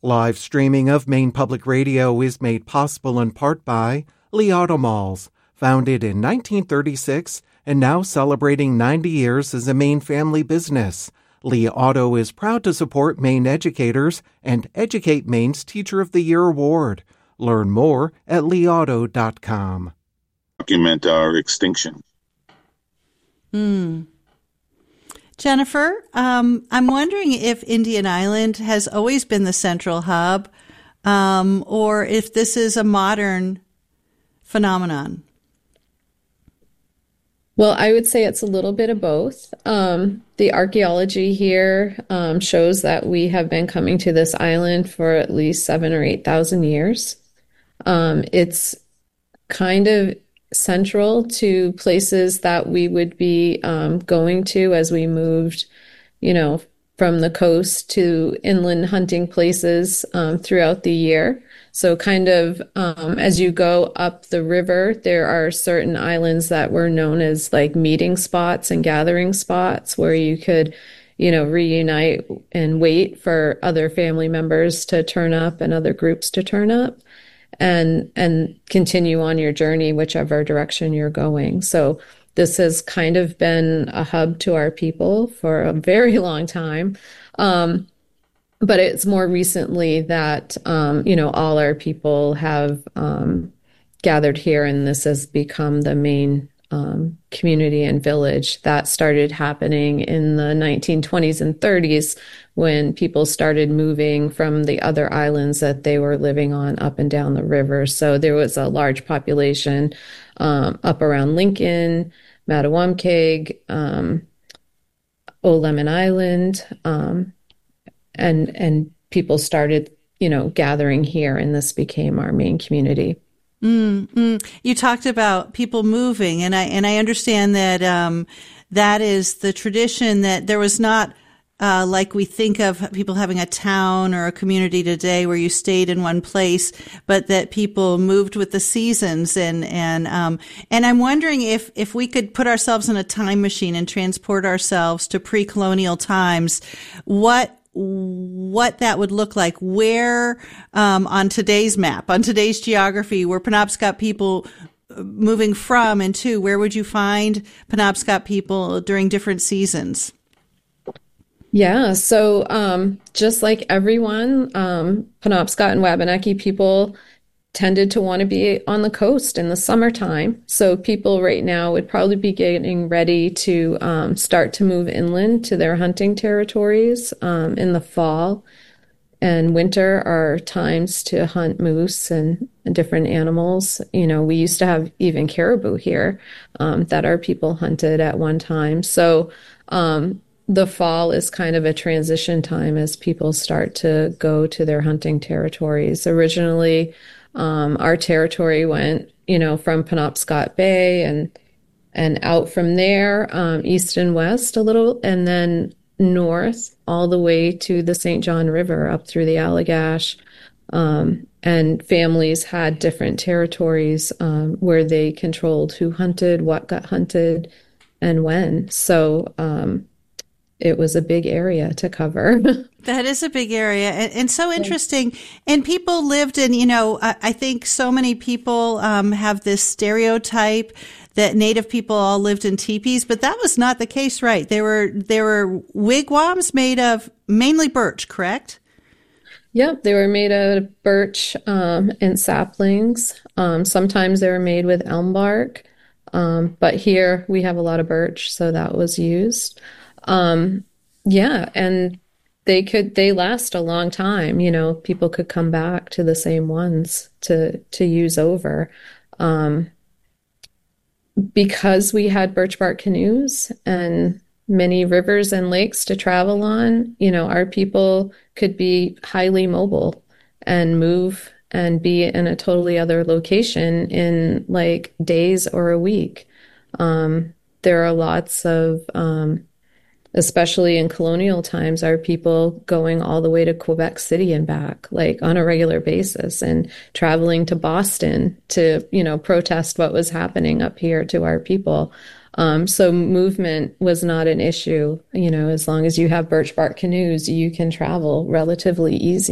Live streaming of Maine Public Radio is made possible in part by Lee Auto Malls, founded in 1936 and now celebrating 90 years as a Maine family business. Lee Auto is proud to support Maine educators and Educate Maine's Teacher of the Year Award. Learn more at leeauto.com. Document our extinction. Jennifer, I'm wondering if Indian Island has always been the central hub, or if this is a modern phenomenon. Well, I would say it's a little bit of both. The archaeology here shows that we have been coming to this island for at least 7,000 or 8,000 years. It's kind of central to places that we would be going to as we moved, from the coast to inland hunting places throughout the year. So kind of as you go up the river, there are certain islands that were known as like meeting spots and gathering spots where you could, reunite and wait for other family members to turn up and other groups to turn up and continue on your journey, whichever direction you're going. So this has kind of been a hub to our people for a very long time. But it's more recently that, all our people have gathered here, and this has become the main community and village. That started happening in the 1920s and 30s when people started moving from the other islands that they were living on up and down the river. So there was a large population up around Lincoln, Mattawamkeag, O'Lemon Island, and people started, gathering here, and this became our main community. You talked about people moving, and I understand that that is the tradition, that there was not like we think of people having a town or a community today where you stayed in one place, but that people moved with the seasons. And I'm wondering if we could put ourselves in a time machine and transport ourselves to pre-colonial times, what that would look like, where on today's map, on today's geography, where Penobscot people moving from and to, where would you find Penobscot people during different seasons? Yeah, so just like everyone, Penobscot and Wabanaki people tended to want to be on the coast in the summertime. So people right now would probably be getting ready to start to move inland to their hunting territories in the fall. And winter are times to hunt moose and different animals. We used to have even caribou here that our people hunted at one time. So the fall is kind of a transition time as people start to go to their hunting territories. Originally, our territory went, from Penobscot Bay and out from there, east and west a little, and then north all the way to the St. John River up through the Allagash. And families had different territories where they controlled who hunted, what got hunted, and when. So it was a big area to cover. That is a big area, and so interesting. And people lived in, I think so many people have this stereotype that Native people all lived in teepees, but that was not the case, right? There were wigwams made of mainly birch, correct? Yep, they were made out of birch and saplings. Sometimes they were made with elm bark, but here we have a lot of birch, so that was used. Yeah, and they last a long time. People could come back to the same ones to use over. Because we had birch bark canoes and many rivers and lakes to travel on, our people could be highly mobile and move and be in a totally other location in like days or a week. There are lots of, especially in colonial times, our people going all the way to Quebec City and back, like on a regular basis, and traveling to Boston to, protest what was happening up here to our people. So movement was not an issue. As long as you have birch bark canoes, you can travel relatively easy.